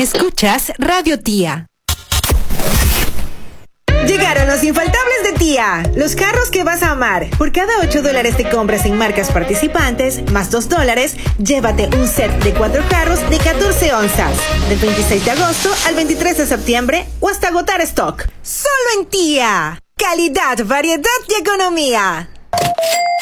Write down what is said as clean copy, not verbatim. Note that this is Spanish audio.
Escuchas Radio Tía. Llegaron los infaltables de Tía, los carros que vas a amar. Por cada $8 de compras en marcas participantes, más $2, llévate un set de 4 carros de 14 onzas. Del 26 de agosto al 23 de septiembre o hasta agotar stock. Solo en Tía. Calidad, variedad y economía.